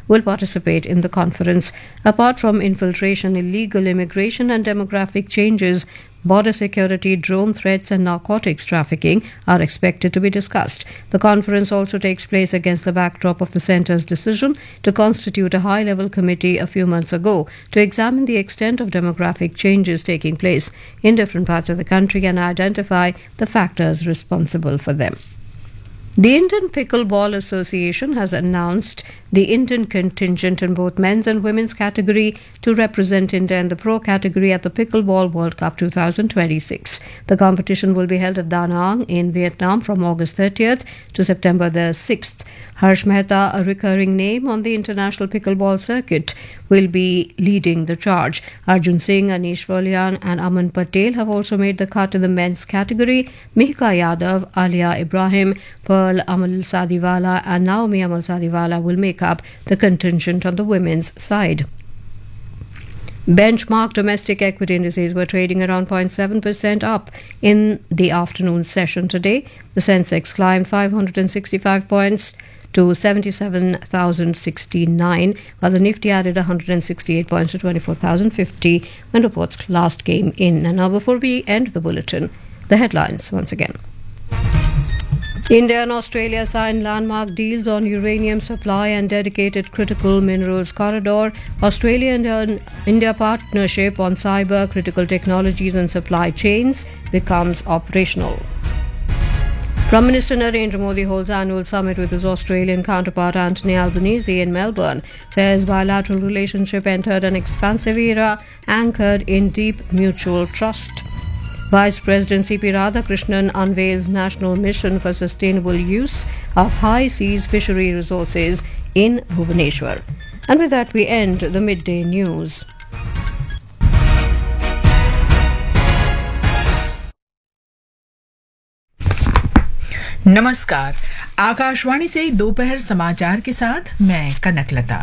will participate in the conference. Apart from infiltration, illegal immigration and demographic changes, border security, drone threats and narcotics trafficking are expected to be discussed. The conference also takes place against the backdrop of the Centre's decision to constitute a high-level committee a few months ago to examine the extent of demographic changes taking place in different parts of the country and identify the factors responsible for them. The Indian Pickleball Association has announced the Indian contingent in both men's and women's category to represent India in the pro category at the Pickleball World Cup 2026. The competition will be held at Da Nang in Vietnam from August 30th to September the 6th. Harsh Mehta, a recurring name on the international pickleball circuit, will be leading the charge. Arjun Singh, Anish Valian and Aman Patel have also made the cut in the men's category. Mihka Yadav, Alia Ibrahim, Pearl Amal Sadiwala and Naomi Amal Sadiwala will make up the contingent on the women's side. Benchmark domestic equity indices were trading around 0.7% up in the afternoon session today. The Sensex climbed 565 points to 77,069, while the Nifty added 168 points to 24,050 when reports last came in. And now, before we end the bulletin, the headlines once again. India and Australia signed landmark deals on uranium supply and dedicated critical minerals corridor. Australia and India partnership on cyber, critical technologies and supply chains becomes operational. Prime Minister Narendra Modi holds annual summit with his Australian counterpart Anthony Albanese in Melbourne. Says bilateral relationship entered an expansive era anchored in deep mutual trust. Vice President C.P. Radhakrishnan unveils national mission for sustainable use of high seas fishery resources in Bhubaneswar. And with that, we end the midday news. नमस्कार, आकाशवाणी से दोपहर समाचार के साथ मैं कनकलता।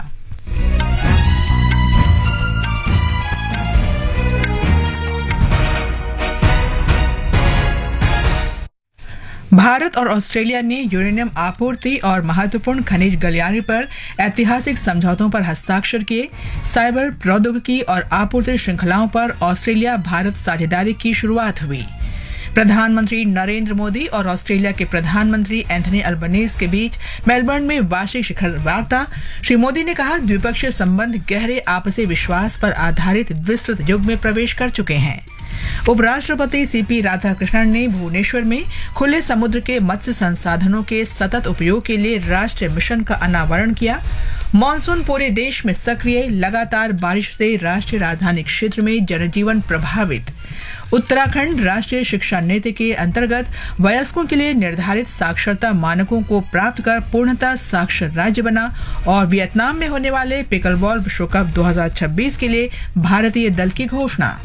भारत और Australia ने uranium आपूर्ति और महत्वपूर्ण खनिज गलियारे पर ऐतिहासिक समझौतों पर हस्ताक्षर किए। साइबर प्रौद्योगिकी और आपूर्ति श्रृंखलाओं पर ऑस्ट्रेलिया भारत साझेदारी की शुरुआत हुई। प्रधानमंत्री नरेंद्र मोदी और ऑस्ट्रेलिया के प्रधानमंत्री एंथनी अल्बनीज के बीच मेलबर्न में वार्षिक शिखर वार्ता। श्री मोदी ने कहा, द्विपक्षीय संबंध गहरे आपसी विश्वास पर आधारित विस्तृत युग में प्रवेश कर चुके हैं। उपराष्ट्रपति सीपी राधाकृष्णन ने भुवनेश्वर में खुले समुद्र के मत्स्य संसाधनों के सतत उपयोग के लिए राष्ट्रीय मिशन का अनावरण किया। मॉनसून पूरे देश में सक्रिय, लगातार बारिश से राष्ट्रीय राजधानी क्षेत्र में जनजीवन प्रभावित। उत्तराखंड राष्ट्रीय शिक्षा नीति के अंतर्गत वयस्कों के लिए निर्धारित साक्षरता मानकों को प्राप्त कर पूर्णतः साक्षर राज्य बना। और वियतनाम में होने वाले पिकलबॉल विश्व कप 2026 के लिए भारतीय दल की घोषणा।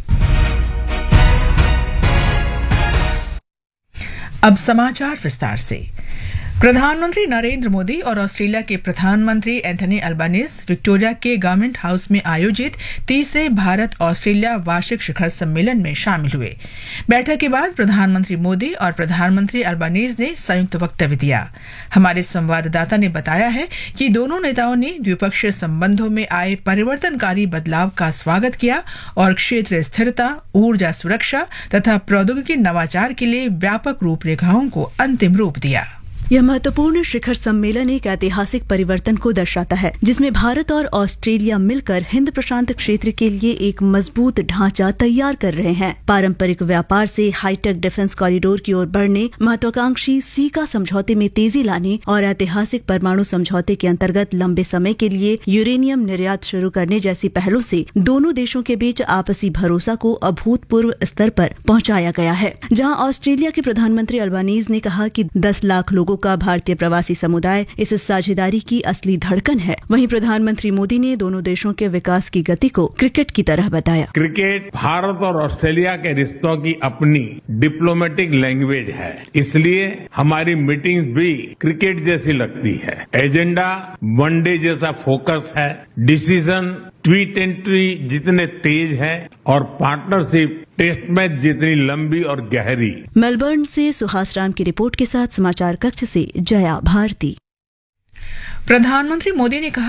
अब समाचार विस्तार से। प्रधानमंत्री नरेंद्र मोदी और ऑस्ट्रेलिया के प्रधानमंत्री एंथनी अल्बानीज विक्टोरिया के गवर्नमेंट हाउस में आयोजित तीसरे भारत ऑस्ट्रेलिया वार्षिक शिखर सम्मेलन में शामिल हुए। बैठक के बाद प्रधानमंत्री मोदी और प्रधानमंत्री अल्बानीज ने संयुक्त वक्तव्य दिया। हमारे संवाददाता ने बताया है कि दोनों नेताओं ने द्विपक्षीय संबंधों में आए परिवर्तनकारी बदलाव का स्वागत किया और क्षेत्रीय स्थिरता, ऊर्जा सुरक्षा तथा प्रौद्योगिकी नवाचार के लिए व्यापक रूपरेखाओं को अंतिम रूप दिया। यह महत्वपूर्ण शिखर सम्मेलन एक ऐतिहासिक परिवर्तन को दर्शाता है, जिसमें भारत और ऑस्ट्रेलिया मिलकर हिंद प्रशांत क्षेत्र के लिए एक मजबूत ढांचा तैयार कर रहे हैं। पारंपरिक व्यापार से हाईटेक डिफेंस कॉरिडोर की ओर बढ़ने, महत्वाकांक्षी सीका समझौते में तेजी लाने और ऐतिहासिक परमाणु समझौते के अंतर्गत लंबे समय के लिए यूरेनियम निर्यात शुरू करने जैसी पहलों से दोनों देशों के बीच आपसी भरोसा को अभूतपूर्व स्तर पर पहुंचाया गया है। जहां ऑस्ट्रेलिया के प्रधानमंत्री अल्बानीज ने कहा कि 10 लाख लोगों का भारतीय प्रवासी समुदाय इस साझेदारी की असली धड़कन है, वहीं प्रधानमंत्री मोदी ने दोनों देशों के विकास की गति को क्रिकेट की तरह बताया। क्रिकेट भारत और ऑस्ट्रेलिया के रिश्तों की अपनी डिप्लोमेटिक लैंग्वेज है, इसलिए हमारी मीटिंग भी क्रिकेट जैसी लगती है। एजेंडा वनडे जैसा फोकस है, डिसीजन T20 जितने तेज है और पार्टनरशिप टेस्ट मैच जितनी लंबी और गहरी। मेलबर्न से सुहास राम की रिपोर्ट के साथ समाचार कक्ष से जया भारती। प्रधानमंत्री मोदी ने कहा